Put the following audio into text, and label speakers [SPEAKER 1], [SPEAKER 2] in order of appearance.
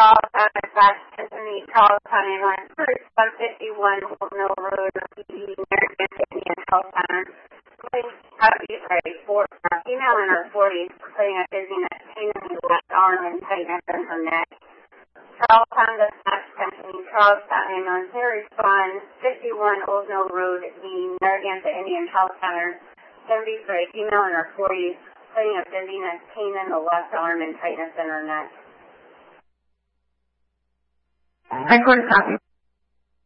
[SPEAKER 1] Charlestown, Tiffany, Charlestown, England, 151 Old Mill Road, American Indian Charlestown. Female in her 40s, putting a dizziness, pain in the left arm and tightness in her neck. Charlestown, Tiffany, Charlestown, England, Harry Spawn, 51 Old Mill Road, American Indian Charlestown, 73, female in her 40s, putting a dizziness, pain in the left arm and tightness in her neck.
[SPEAKER 2] Record a copy.